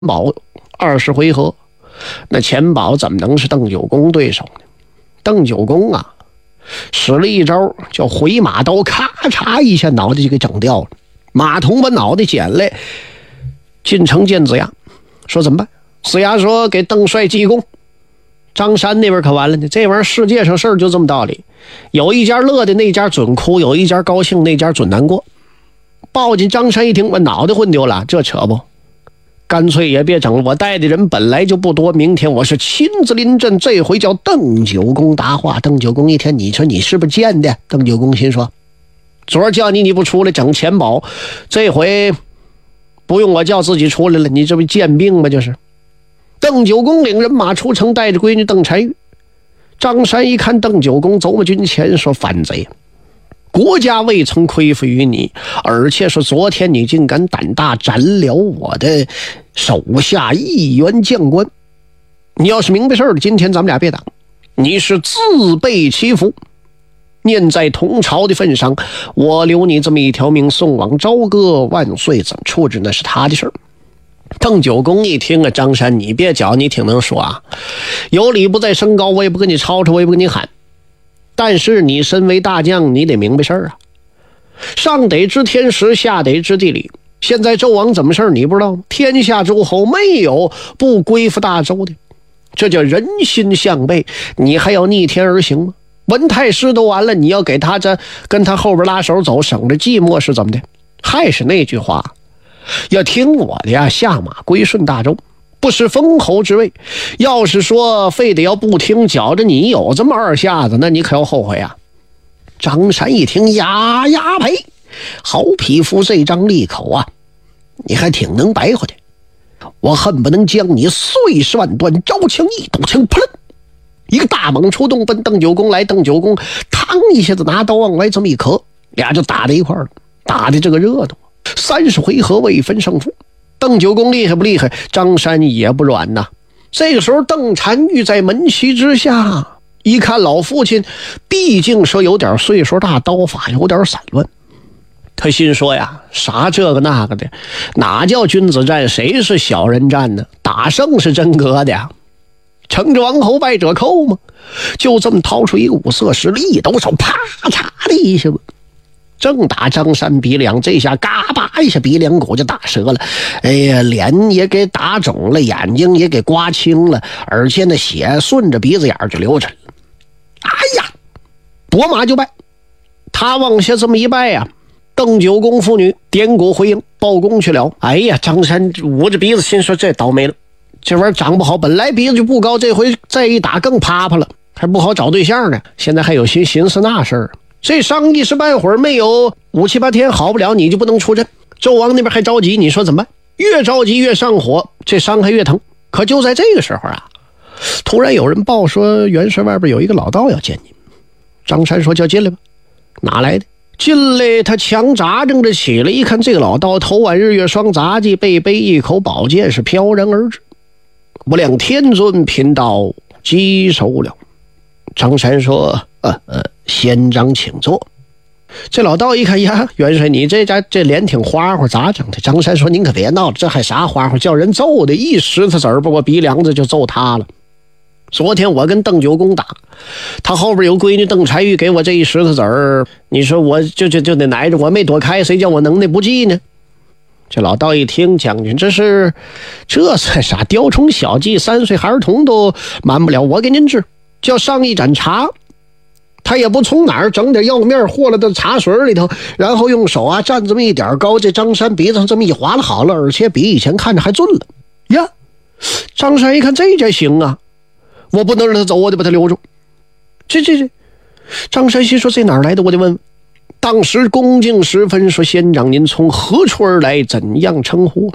宝20回合，那钱宝怎么能是邓九公对手呢？邓九公啊，使了一招叫回马刀，咔嚓一下脑袋就给整掉了。马童把脑袋捡来，进城见子牙，说怎么办？子牙说给邓帅记功。张山那边可完了呢，这玩意儿世界上事儿就这么道理，有一家乐的那家准哭，有一家高兴那家准难过。报进张山一听，我脑袋混丢了，这扯不？干脆也别整了，我带的人本来就不多，明天我是亲自临阵，这回叫邓九公答话。邓九公一天，你说你是不是贱的？邓九公心说，昨儿叫你不出来整钱宝，这回不用我叫自己出来了，你这不贱病吗？就是。邓九公领人马出城，带着闺女邓婵玉。张山一看邓九公走马军前，说反贼，国家未曾亏负于你，而且说昨天你竟敢胆大斩了我的手下一员将官，你要是明白事儿了，今天咱们俩别打，你是自备其福。念在同朝的份上，我留你这么一条命，送往朝歌，万岁怎么处置那是他的事儿。邓九公一听啊，张山你别搅，你挺能说啊，有理不在声高，我也不跟你吵吵，我也不跟你喊，但是你身为大将，你得明白事儿啊，上得知天时，下得知地理。现在纣王怎么事儿你不知道吗？天下诸侯没有不归附大周的，这叫人心向背，你还要逆天而行吗？文太师都完了，你要给他这跟他后边拉手走，省着寂寞是怎么的？还是那句话，要听我的呀，下马归顺大周，不是封侯之位。要是说非得要不听，觉着你有这么二下子，那你可要后悔啊。张山一听，呀呸，好匹夫这张利口啊，你还挺能白活的，我恨不能将你碎尸万段，招枪一堵枪，噗，一个大猛出动奔邓九公来。邓九公嘡一下子拿刀往外这么一磕，俩就打在一块了，打的这个热度，30回合未分胜负。邓九公厉害不厉害？张山也不软呐。这个时候邓婵玉在门旗之下，一看老父亲毕竟说有点岁数大，刀法有点散乱，他心说呀，啥这个那个的，哪叫君子战，谁是小人战呢？打胜是真格的呀，成着王侯败者寇吗？就这么掏出一个五色石，一抖手，啪嚓的一下子正打张山鼻梁，这下嘎巴一下鼻梁骨就打折了，哎呀，脸也给打肿了，眼睛也给刮青了，而且那血顺着鼻子眼就流着了。哎呀，拨马就拜。他往下这么一拜呀，邓九公父女点鼓回应，报功去了。哎呀，张山捂着鼻子心说，这倒霉了，这玩意儿长不好，本来鼻子就不高，这回再一打更趴了，还不好找对象呢。现在还有心思那事儿，这伤一时半会儿没有5、7、8天好不了，你就不能出阵。纣王那边还着急，你说怎么办？越着急越上火，这伤还越疼。可就在这个时候啊，突然有人报说元帅外边有一个老道要见你。张山说，叫进来吧。哪来的？进来，他强扎正着起来，一看这个老道头挽日月双杂技，背背一口宝剑，是飘然而至。我两天尊贫道稽首了。张山说，先长请坐。这老道一看呀，元帅你这脸挺花花，咋整的？张山说，您可别闹了，这还啥花花，叫人揍的一石头子儿，不过鼻梁子就揍他了。昨天我跟邓九公打，他后边有闺女邓婵玉给我这一石头子儿，你说我就得挨着，我没躲开，谁叫我能耐不济呢？这老道一听，将军这算啥？雕虫小技，3岁孩童都瞒不了。我给您治，叫上一盏茶，他也不从哪儿整点药面和了到茶水里头，然后用手啊蘸这么一点膏，这张山鼻子上这么一划了好了，而且比以前看着还俊了呀。张山一看这行啊，我不能让他走，我得把他留住。这张山心说，这哪儿来的？我得问。当时恭敬十分，说，先长您从何处而来，怎样称呼？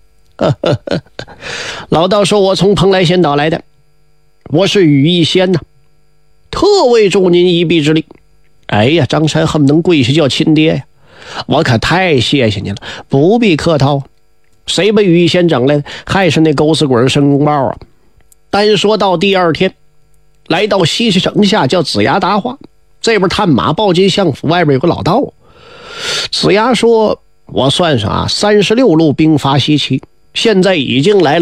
老道说，我从蓬莱仙岛来的，我是羽翼仙呐，特为助您一臂之力。哎呀，张山恨不能跪下叫亲爹呀，我可太谢谢您了，不必客套。谁把羽翼仙整来的？还是那狗死鬼申公豹啊。单说到第二天，来到西岐城下，叫子牙答话。这边探马报进相府，外边有个老道。子牙说，我算上啊，36路兵发西岐， 现在已经来了